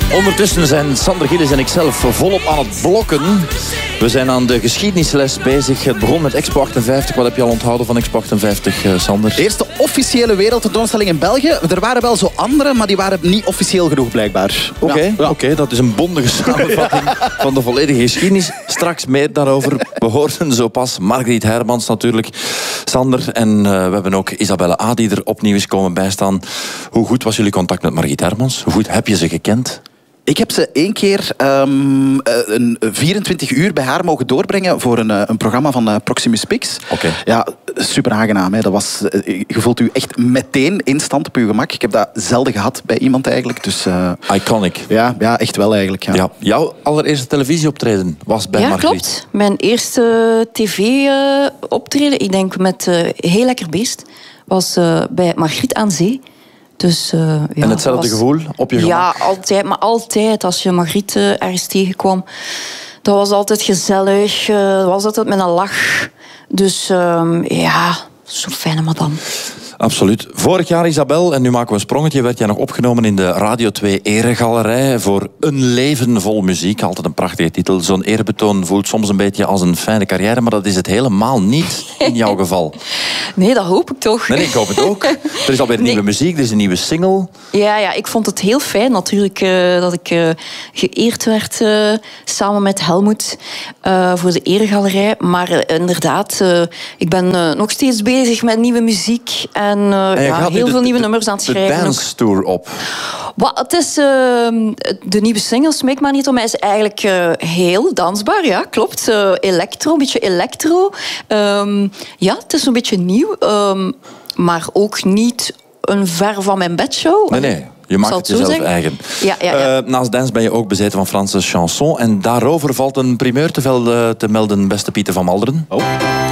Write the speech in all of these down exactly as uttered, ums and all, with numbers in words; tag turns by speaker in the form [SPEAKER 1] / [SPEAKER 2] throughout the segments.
[SPEAKER 1] Ondertussen zijn Sander Gillis en ikzelf volop aan het blokken. We zijn aan de geschiedenisles bezig. Het begon met Expo achtenvijftig. Wat heb je al onthouden van Expo achtenvijftig, Sander?
[SPEAKER 2] De eerste officiële wereldtentoonstelling in België. Er waren wel zo andere, maar die waren niet officieel genoeg blijkbaar.
[SPEAKER 1] Oké, okay, ja. okay, dat is een bondige samenvatting ja. van de volledige geschiedenis. Straks meer daarover. We hoorden zo pas Margriet Hermans natuurlijk. Sander en uh, we hebben ook Isabelle A. die er opnieuw is komen bijstaan. Hoe goed was jullie contact met Margriet Hermans? Hoe goed heb je ze gekend?
[SPEAKER 2] Ik heb ze één keer um, een vierentwintig uur bij haar mogen doorbrengen voor een, een programma van uh, Proximus Pix.
[SPEAKER 1] Okay.
[SPEAKER 2] Ja, super aangenaam. Hè. Dat was, je voelt u echt meteen instant op uw gemak. Ik heb dat zelden gehad bij iemand eigenlijk. Dus, uh,
[SPEAKER 1] Iconic.
[SPEAKER 2] Ja, ja, echt wel eigenlijk. Ja.
[SPEAKER 1] Ja, jouw allereerste televisieoptreden was bij
[SPEAKER 3] ja,
[SPEAKER 1] Margriet.
[SPEAKER 3] Ja, klopt. Mijn eerste tv-optreden, ik denk met uh, Heel Lekker Beest, was uh, bij Margriet aan Zee. Dus, uh, ja,
[SPEAKER 1] en hetzelfde was, gevoel op je gemak?
[SPEAKER 3] Ja, altijd. Maar altijd als je Margriet uh, ergens tegenkwam. Dat was altijd gezellig. Uh, dat was altijd met een lach. Dus uh, ja, zo'n fijne madame.
[SPEAKER 1] Absoluut. Vorig jaar, Isabel, en nu maken we een sprongetje, werd jij nog opgenomen in de Radio twee Eregalerij voor Een leven vol muziek. Altijd een prachtige titel. Zo'n eerbetoon voelt soms een beetje als een fijne carrière, maar dat is het helemaal niet in jouw geval.
[SPEAKER 3] Nee, dat hoop ik toch.
[SPEAKER 1] Nee, nee, ik hoop het ook. Er is alweer een nee. nieuwe muziek, er is een nieuwe single.
[SPEAKER 3] Ja, ja, ik vond het heel fijn natuurlijk uh, dat ik uh, geëerd werd uh, samen met Helmoet uh, voor de Eregalerij. Maar uh, inderdaad, uh, ik ben uh, nog steeds bezig met nieuwe muziek. En, uh, en ja, heel de, veel nieuwe de, nummers aan het schrijven.
[SPEAKER 1] De dance tour op.
[SPEAKER 3] Wat, het is, uh, de nieuwe single, Smeek maar niet om mij, is eigenlijk uh, heel dansbaar. Ja, klopt. Uh, electro, een beetje electro. Um, ja, het is een beetje nieuw. Um, maar ook niet een ver van mijn bedshow.
[SPEAKER 1] Nee, nee. Je maakt het, het jezelf zeggen. eigen.
[SPEAKER 3] Ja, ja, ja.
[SPEAKER 1] Uh, naast dance ben je ook bezeten van Franse chanson. En daarover valt een primeur te, velden, te melden, beste Pieter van Malderen. Oh.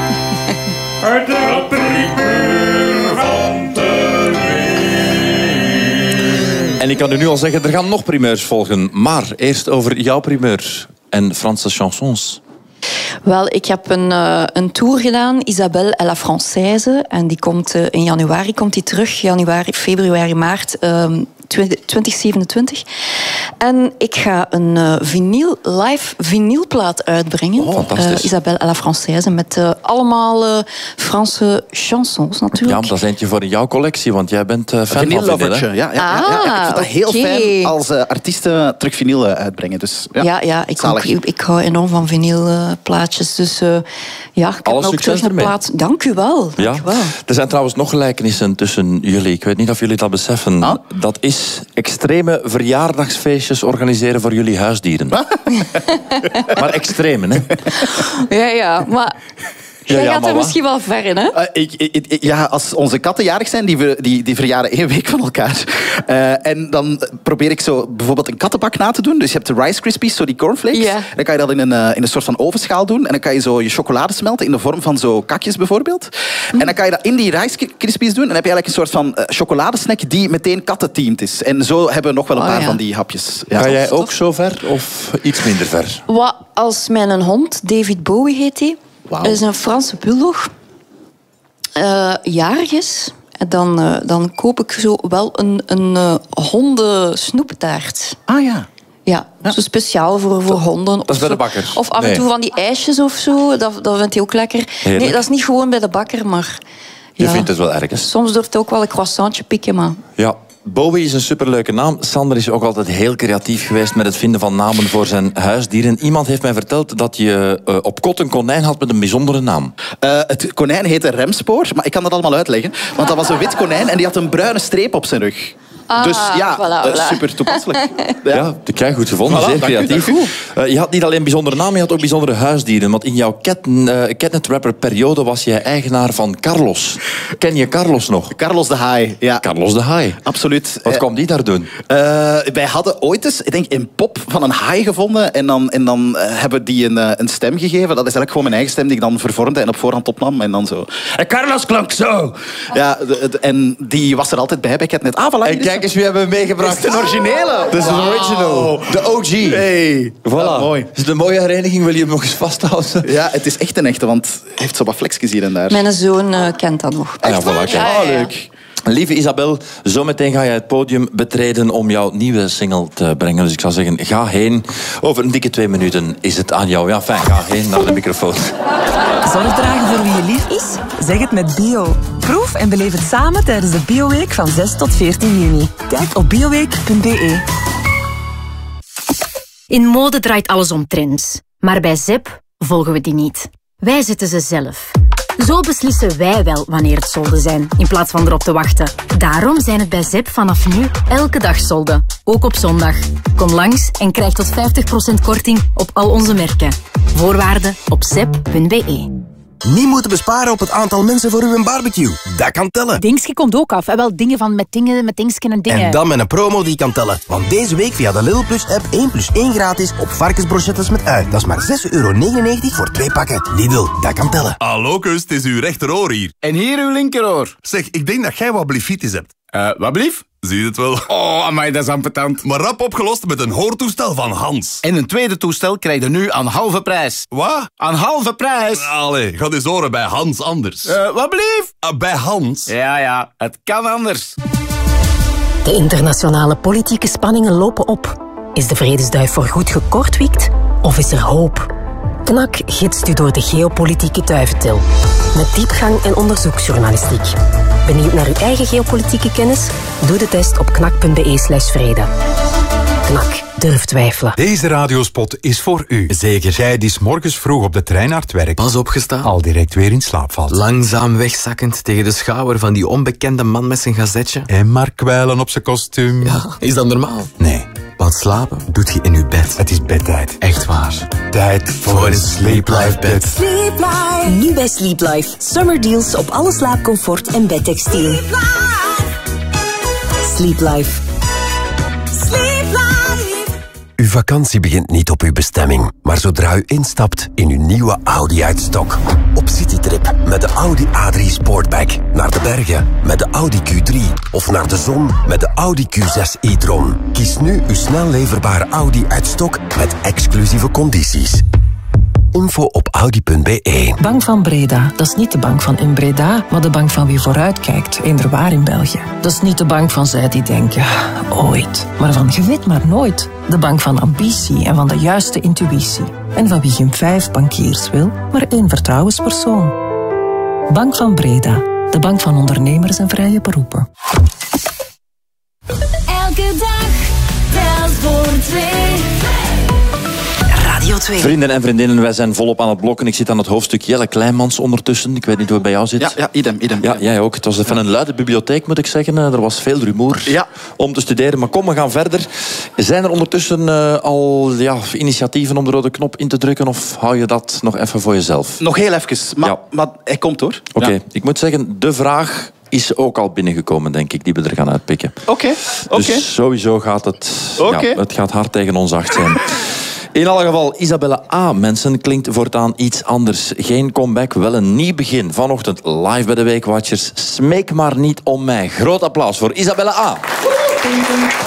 [SPEAKER 1] En ik kan u nu al zeggen, er gaan nog primeurs volgen. Maar eerst over jouw primeur en Franse chansons.
[SPEAKER 3] Wel, ik heb een, uh, een tour gedaan, Isabelle à la Française. En die komt uh, in januari komt die terug. Januari, februari, maart um, twintig zevenentwintig. En ik ga een uh, vinyl, live vinylplaat uitbrengen.
[SPEAKER 1] Oh,
[SPEAKER 3] uh, Isabelle à la Française. Met uh, allemaal uh, Franse chansons natuurlijk.
[SPEAKER 1] Ja, dat is eentje voor in jouw collectie, want jij bent uh, fan
[SPEAKER 2] vinyl
[SPEAKER 1] van vinyl, hè?
[SPEAKER 2] Ja, ja, ja,
[SPEAKER 3] ah,
[SPEAKER 2] ja, ja. Ik vind dat heel
[SPEAKER 3] okay.
[SPEAKER 2] fijn als uh, artiesten terug vinyl uitbrengen. Dus, ja,
[SPEAKER 3] ja, ja ik, ook, ik, ik hou enorm van vinylplaatjes. Dus uh, ja, ik heb
[SPEAKER 1] Alle
[SPEAKER 3] ook terug naar plaat. Dank u wel.
[SPEAKER 1] Ja.
[SPEAKER 3] Dank u wel.
[SPEAKER 1] Er zijn trouwens nog gelijkenissen tussen jullie. Ik weet niet of jullie dat beseffen. Ah? Dat is extreme verjaardagsfeestjes organiseren voor jullie huisdieren. Maar extreme, hè?
[SPEAKER 3] Ja, ja, maar... Jij ja, ja, gaat er voilà. misschien wel ver in, hè?
[SPEAKER 2] Uh, ik, ik, ik, ja, als onze katten jarig zijn, die, ver, die, die verjaren één week van elkaar. Uh, en dan probeer ik zo bijvoorbeeld een kattenbak na te doen. Dus je hebt de Rice Krispies, zo die cornflakes. Yeah. Dan kan je dat in een, uh, in een soort van ovenschaal doen. En dan kan je zo je chocolade smelten in de vorm van zo kakjes bijvoorbeeld. Mm. En dan kan je dat in die Rice Krispies doen. En dan heb je eigenlijk een soort van uh, chocoladesnack die meteen kattenteamed is. En zo hebben we nog wel een oh, paar ja. van die hapjes. Ja.
[SPEAKER 1] Ga jij ook zo ver of iets minder ver?
[SPEAKER 3] Wat als mijn hond, David Bowie heet hij.
[SPEAKER 2] Wow.
[SPEAKER 3] Dat is een Franse bulldog. Uh, jarig is. Dan, uh, dan koop ik zo wel een, een uh, hondensnoeptaart.
[SPEAKER 2] Ah ja.
[SPEAKER 3] Ja, ja, zo speciaal voor, voor honden.
[SPEAKER 1] Dat is bij de bakker.
[SPEAKER 3] Of af en nee. toe van die ijsjes of zo. Dat, dat vindt hij ook lekker. Heerlijk. Nee, dat is niet gewoon bij de bakker, maar...
[SPEAKER 1] Je
[SPEAKER 3] ja,
[SPEAKER 1] vindt het wel ergens.
[SPEAKER 3] Soms durft hij ook wel een croissantje pikken, maar...
[SPEAKER 1] Ja. Bowie is een superleuke naam. Sander is ook altijd heel creatief geweest met het vinden van namen voor zijn huisdieren. Iemand heeft mij verteld dat je uh, op kot een konijn had met een bijzondere naam.
[SPEAKER 2] Uh, het konijn heette Remspoor, maar ik kan dat allemaal uitleggen. Want dat was een wit konijn en die had een bruine streep op zijn rug.
[SPEAKER 3] Ah,
[SPEAKER 2] dus ja,
[SPEAKER 3] voilà, voilà.
[SPEAKER 2] Uh, super toepasselijk.
[SPEAKER 1] Ja, ja dat krijg je goed gevonden. Voilà, zeer creatief. U, uh, je had niet alleen bijzondere namen, je had ook bijzondere huisdieren. Want in jouw Catnet-rapper-periode was jij eigenaar van Carlos. Ken je Carlos nog?
[SPEAKER 2] Carlos de Haai, ja.
[SPEAKER 1] Carlos de Haai.
[SPEAKER 2] Absoluut.
[SPEAKER 1] Wat kwam die daar doen? Uh,
[SPEAKER 2] wij hadden ooit eens, ik denk, een pop van een haai gevonden. En dan, en dan uh, hebben die een, uh, een stem gegeven. Dat is eigenlijk gewoon mijn eigen stem die ik dan vervormde en op voorhand opnam. En dan zo... En Carlos klonk zo! Ja, de, de, en die was er altijd bij bij Catnet. Ah, voilà,
[SPEAKER 1] kijk eens, wie hebben we meegebracht.
[SPEAKER 2] Dat is de originele.
[SPEAKER 1] Dat is de original. De O G.
[SPEAKER 2] Hey.
[SPEAKER 1] Voilà. Ja, mooi. Is het een mooie hereniging? Wil je hem nog eens vasthouden?
[SPEAKER 2] Ja, het is echt een echte, want hij heeft zo wat flexjes hier en daar.
[SPEAKER 3] Mijn zoon uh, kent dat nog.
[SPEAKER 1] Ah, ja, voilà,
[SPEAKER 3] ja, ja, ja.
[SPEAKER 2] Oh, leuk.
[SPEAKER 1] Lieve Isabel, zometeen ga je het podium betreden om jouw nieuwe single te brengen. Dus ik zou zeggen, ga heen. Over een dikke twee minuten is het aan jou. Ja, fijn, ga heen naar de microfoon.
[SPEAKER 4] Zorg dragen voor wie je lief is? Zeg het met Bio. Proef en beleef het samen tijdens de Bioweek van zes tot veertien juni. Kijk op bioweek punt b e.
[SPEAKER 5] In mode draait alles om trends. Maar bij Zep volgen we die niet. Wij zetten ze zelf. Zo beslissen wij wel wanneer het solden zijn, in plaats van erop te wachten. Daarom zijn het bij Zep vanaf nu elke dag solden. Ook op zondag. Kom langs en krijg tot vijftig procent korting op al onze merken. Voorwaarden op zep punt b e.
[SPEAKER 6] Niet moeten besparen op het aantal mensen voor uw barbecue. Dat kan tellen.
[SPEAKER 7] Dingske komt ook af. En wel dingen van met dingen, met dingsken en dingen.
[SPEAKER 6] En dan met een promo die kan tellen. Want deze week via de Lidl Plus app één plus één gratis op varkensbrochettes met ui. Dat is maar zes euro negenennegentig voor twee pakken. Lidl, dat kan tellen.
[SPEAKER 8] Hallo kus, het is uw rechteroor hier.
[SPEAKER 9] En hier uw linkeroor.
[SPEAKER 8] Zeg, ik denk dat jij wat blifitis hebt.
[SPEAKER 9] Uh, wat blief?
[SPEAKER 8] Zie je het wel?
[SPEAKER 9] Oh, amai, dat is ambetant.
[SPEAKER 8] Maar rap opgelost met een hoortoestel van Hans.
[SPEAKER 9] En een tweede toestel krijg je nu aan halve prijs.
[SPEAKER 8] Wat?
[SPEAKER 9] Aan halve prijs?
[SPEAKER 8] Allee, ga eens horen bij Hans anders.
[SPEAKER 9] Uh, wat blief?
[SPEAKER 8] Uh, bij Hans?
[SPEAKER 9] Ja, ja, het kan anders.
[SPEAKER 5] De internationale politieke spanningen lopen op. Is de vredesduif voorgoed gekortwiekt? Of is er hoop? Knak gidst u door de geopolitieke duiventil. Met diepgang en onderzoeksjournalistiek. Benieuwd naar uw eigen geopolitieke kennis? Doe de test op knak punt b e slash vrede. Knak, durf twijfelen.
[SPEAKER 10] Deze radiospot is voor u. Zeker jij die 's morgens vroeg op de trein naar het werk
[SPEAKER 11] pas opgestaan,
[SPEAKER 10] al direct weer in slaap valt.
[SPEAKER 11] Langzaam wegzakkend tegen de schouder van die onbekende man met zijn gazetje.
[SPEAKER 10] En maar kwijlen op zijn kostuum.
[SPEAKER 11] Ja, is dat normaal?
[SPEAKER 10] Nee.
[SPEAKER 11] Want slapen doet je in uw bed.
[SPEAKER 10] Het is bedtijd.
[SPEAKER 11] Echt waar.
[SPEAKER 10] Tijd voor een Sleep Life bed.
[SPEAKER 4] Sleep Life. Nu bij Sleep Life. Summer deals op alle slaapcomfort en bedtextiel. Sleep Life. Sleep Life. Sleep Life.
[SPEAKER 6] Uw vakantie begint niet op uw bestemming, maar zodra u instapt in uw nieuwe Audi Uitstock. Op citytrip met de Audi A drie Sportback. Naar de bergen met de Audi Q drie. Of naar de zon met de Audi Q zes e-tron. Kies nu uw snel leverbare Audi Uitstock met exclusieve condities. Info op audi punt b e.
[SPEAKER 4] Bank van Breda, dat is niet de bank van in Breda, maar de bank van wie vooruitkijkt, eender waar in België. Dat is niet de bank van zij die denken, ooit, maar van je weet maar nooit. De bank van ambitie en van de juiste intuïtie. En van wie geen vijf bankiers wil, maar één vertrouwenspersoon. Bank van Breda, de bank van ondernemers en vrije beroepen.
[SPEAKER 12] Elke dag telt voor twee.
[SPEAKER 4] Radio twee.
[SPEAKER 1] Vrienden en vriendinnen, wij zijn volop aan het blokken. Ik zit aan het hoofdstuk Jelle Kleinmans ondertussen. Ik weet niet hoe het bij jou zit.
[SPEAKER 2] Ja, ja idem, idem.
[SPEAKER 1] Ja, jij ook. Het was even een luide bibliotheek, moet ik zeggen. Er was veel rumoer
[SPEAKER 2] ja.
[SPEAKER 1] om te studeren. Maar kom, we gaan verder. Zijn er ondertussen uh, al ja, initiatieven om de rode knop in te drukken? Of hou je dat nog even voor jezelf?
[SPEAKER 2] Nog heel even. Maar, ja. maar hij komt hoor.
[SPEAKER 1] Oké, okay.
[SPEAKER 2] Ja.
[SPEAKER 1] Ik moet zeggen, de vraag is ook al binnengekomen, denk ik, die we er gaan uitpikken.
[SPEAKER 2] Oké, okay. oké. Okay.
[SPEAKER 1] Dus sowieso gaat het...
[SPEAKER 2] Okay.
[SPEAKER 1] Ja, het gaat hard tegen ons acht zijn. In alle geval, Isabelle A. Mensen, klinkt voortaan iets anders. Geen comeback, wel een nieuw begin. Vanochtend live bij de Weekwatchers. Smeek maar niet om mij. Groot applaus voor Isabelle A.